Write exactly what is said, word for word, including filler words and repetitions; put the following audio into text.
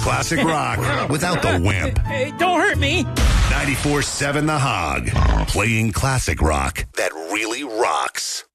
Classic rock without the wimp. Hey, don't hurt me. ninety-four seven The Hog. Playing classic rock that really rocks.